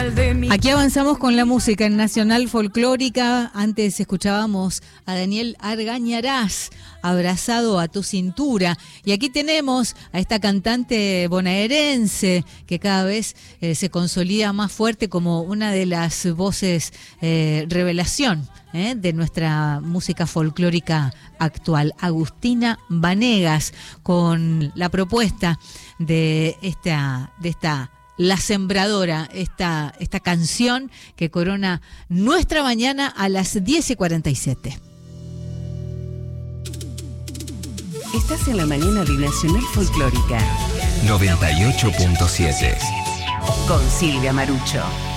final de mi... Aquí avanzamos con la música en Nacional Folclórica. Antes escuchábamos a Daniel Argañarás, Abrazado a tu cintura. Y aquí tenemos a esta cantante bonaerense que cada vez se consolida más fuerte como una de las voces revelación de nuestra música folclórica actual. Agustina Vanegas, con la propuesta de esta La Sembradora, esta canción que corona nuestra mañana a las 10:47. Estás en la mañana de Nacional Folclórica 98.7 con Silvia Marucho.